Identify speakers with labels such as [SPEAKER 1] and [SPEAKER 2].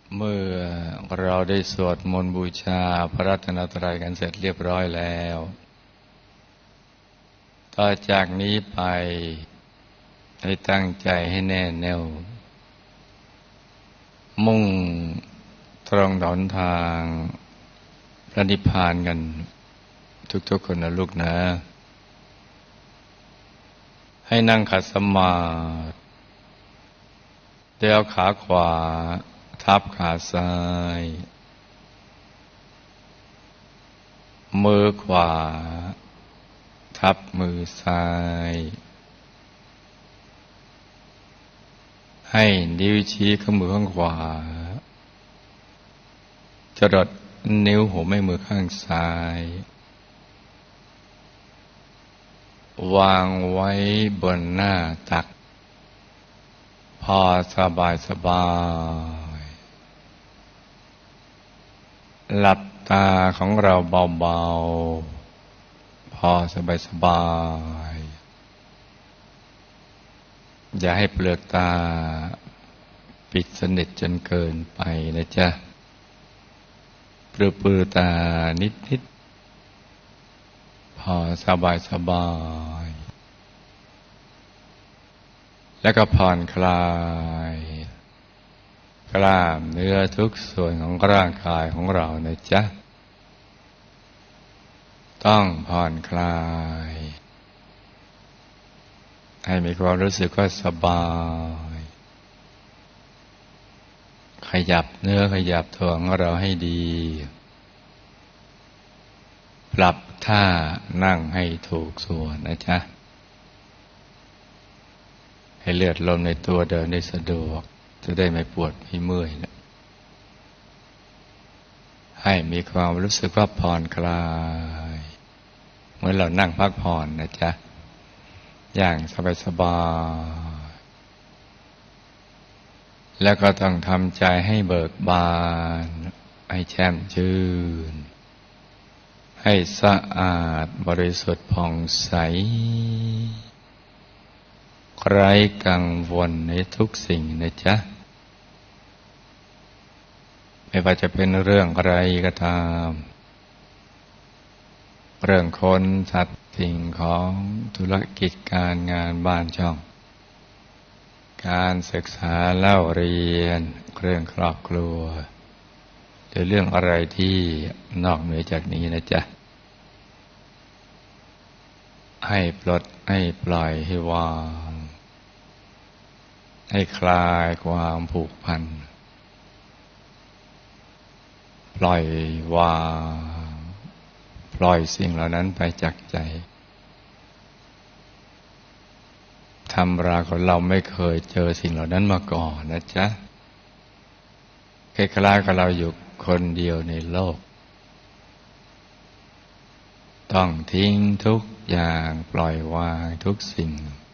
[SPEAKER 1] เมื่อเราได้สวดมนต์บูชาพระรัตนตรัยกันเสร็จเรียบร้อยแล้วต่อจากนี้ไปให้ตั้งใจให้แน่แน่วมุ่งตรงหนทางพระนิพพานกันทุกๆคนนะลูกนะให้นั่งขัดสมาธิแล้วขาขวาทับขาซ้ายมือขวาทับมือซ้ายให้นิ้วชี้ข้างมือข้างขวาจรดนิ้วหัวแม่มือข้างซ้ายวางไว้บนหน้าตักพอสบายหลับตาของเราเบาๆพอสบายอย่าให้เปลือกตาปิดสนิทจนเกินไปนะจ๊ะปื้อตานิดพอสบายแล้วก็ผ่อนคลายกล้ามเนื้อทุกส่วนของร่างกายของเรานะจ๊ะต้องผ่อนคลายให้มีความรู้สึกว่าสบายขยับเนื้อขยับตัวของเราให้ดีปรับท่านั่งให้ถูกส่วนนะจ๊ะให้เลือดลมในตัวเดินได้สะดวกจะได้ไม่ปวดไม่เมื่อยนะให้มีความรู้สึกว่าผ่อนคลายเหมือนเรานั่งพักผ่อนนะจ๊ะอย่างสบายแล้วก็ต้องทำใจให้เบิกบานให้แช่มชื่นให้สะอาดบริสุทธิ์ผ่องใสไร้กังวลในทุกสิ่งนะจ๊ะไม่ว่าจะเป็นเรื่องอะไรก็ตามเรื่องคนสัตว์สิ่งของธุรกิจการงานบ้านช่องการศึกษาเล่าเรียนเรื่องครอบครัวหรือเรื่องอะไรที่นอกเหนือจากนี้นะจ๊ะให้ปลดให้ปล่อยให้วางให้คลายความผูกพันปล่อยวางปล่อยสิ่งเหล่านั้นไปจากใจธรรมราของเราไม่เคยเจอสิ่งเหล่านั้นมาก่อนนะจ๊ะคล้ายๆกับเราอยู่คนเดียวในโลกต้องทิ้งทุกอย่างปล่อยวางทุกสิ่ง